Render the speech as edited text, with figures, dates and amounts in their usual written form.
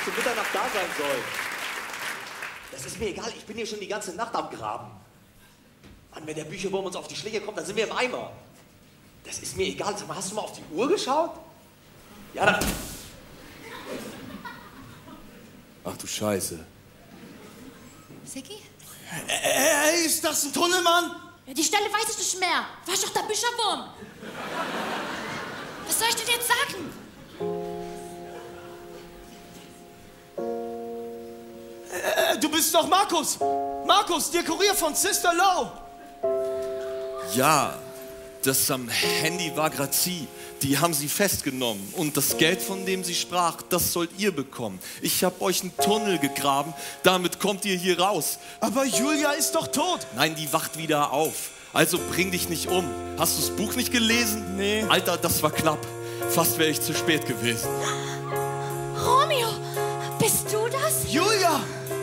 bis zu Mitternacht da sein soll. Das ist mir egal, ich bin hier schon die ganze Nacht am Graben. Mann, wenn der Bücherwurm uns auf die Schläge kommt, dann sind wir im Eimer. Das ist mir egal. Sag mal, hast du mal auf die Uhr geschaut? Ja, dann... Ach du Scheiße. Sigi? Ey, ist das ein Tunnel, Mann? Ja, die Stelle weiß ich nicht mehr. War doch der Bücherwurm. Was soll ich denn jetzt sagen? Du bist doch Markus. Markus, der Kurier von Sister Low. Ja, das am Handy war gerade sie. Die haben sie festgenommen. Und das Geld, von dem sie sprach, das sollt ihr bekommen. Ich hab euch einen Tunnel gegraben. Damit kommt ihr hier raus. Aber Julia ist doch tot. Nein, die wacht wieder auf. Also bring dich nicht um. Hast du das Buch nicht gelesen? Nee. Alter, das war knapp. Fast wäre ich zu spät gewesen. Romeo, bist du das? Julia!